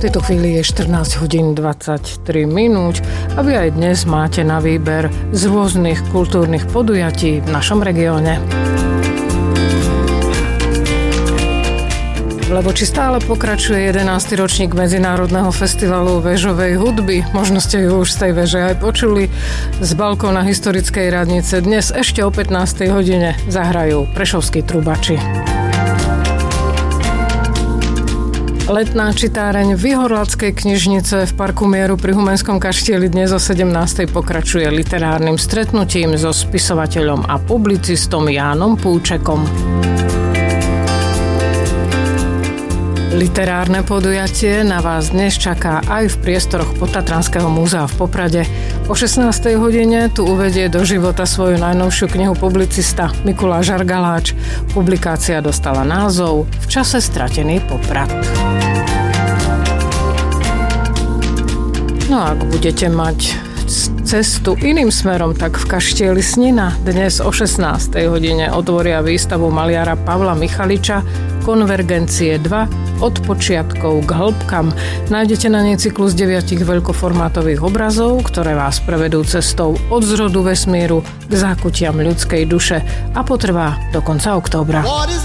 V tejto chvíli je 14 hodín 23 minút a vy aj dnes máte na výber z rôznych kultúrnych podujatí v našom regióne. Lebo či stále pokračuje 11. ročník Medzinárodného festivalu vežovej hudby. Možno ste ju už z tej veže aj počuli. Z balkóna historickej radnice dnes ešte o 15. hodine zahrajú prešovskí trubači. Letná čitáreň v Horláckej knižnice v Parku Mieru pri Humenskom kaštieli dnes o 17. pokračuje literárnym stretnutím so spisovateľom a publicistom Jánom Púčekom. Literárne podujatie na vás dnes čaká aj v priestoroch Podtatranského múzea v Poprade. O 16. hodine tu uvedie do života svoju najnovšiu knihu publicista Mikuláš Argaláč. Publikácia dostala názov V čase stratený Poprad. No a ak budete mať cestu iným smerom, tak v kaštieli Snina dnes o 16. hodine otvoria výstavu maliara Pavla Michaliča Konvergencie 2 od počiatkov k hĺbkam. Nájdete na nej cyklus 9 veľkoformátových obrazov, ktoré vás prevedú cestou od zrodu vesmíru k zákutiam ľudskej duše a potrvá do konca októbra.